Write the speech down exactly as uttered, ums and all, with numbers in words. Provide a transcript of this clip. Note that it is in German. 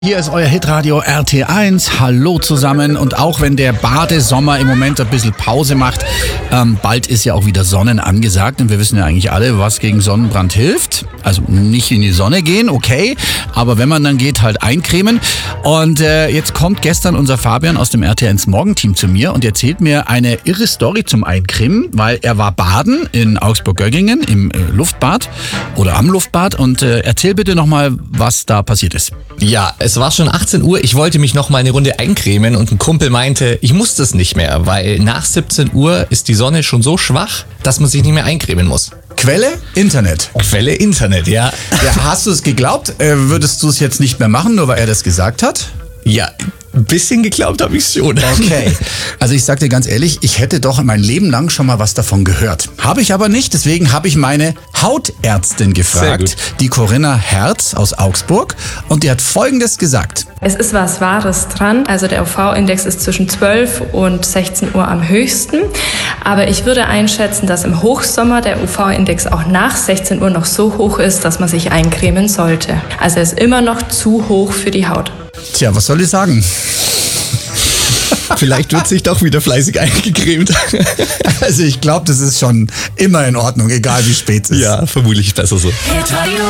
Hier ist euer Hitradio R T eins. Hallo zusammen. Und auch wenn der Badesommer im Moment ein bisschen Pause macht, ähm, bald ist ja auch wieder Sonnen angesagt. Und wir wissen ja eigentlich alle, was gegen Sonnenbrand hilft. Also nicht in die Sonne gehen, okay. Aber wenn man dann geht, halt eincremen. Und äh, jetzt kommt gestern unser Fabian aus dem R T eins Morgenteam zu mir und erzählt mir eine irre Story zum Eincremen, weil er war baden in Augsburg-Göggingen im äh, Luftbad oder am Luftbad. Und äh, erzähl bitte nochmal, was da passiert ist. Ja, es war schon achtzehn Uhr, ich wollte mich noch mal eine Runde eincremen und ein Kumpel meinte, ich muss das nicht mehr, weil nach siebzehn Uhr ist die Sonne schon so schwach, dass man sich nicht mehr eincremen muss. Quelle? Internet. Quelle Internet, ja. Ja, hast du es geglaubt? Äh, würdest du es jetzt nicht mehr machen, nur weil er das gesagt hat? Ja, ein bisschen geglaubt habe ich schon. Okay. Also ich sag dir ganz ehrlich, ich hätte doch mein Leben lang schon mal was davon gehört. Habe ich aber nicht, deswegen habe ich meine Hautärztin gefragt, die Corinna Herz aus Augsburg, und die hat Folgendes gesagt. Es ist was Wahres dran, also der U V-Index ist zwischen zwölf und sechzehn Uhr am höchsten, aber ich würde einschätzen, dass im Hochsommer der U V-Index auch nach sechzehn Uhr noch so hoch ist, dass man sich eincremen sollte. Also er ist immer noch zu hoch für die Haut. Tja, was soll ich sagen? Vielleicht wird sich doch wieder fleißig eingecremt. Also ich glaube, das ist schon immer in Ordnung, egal wie spät es ist. Ja, vermutlich besser so. Hitradio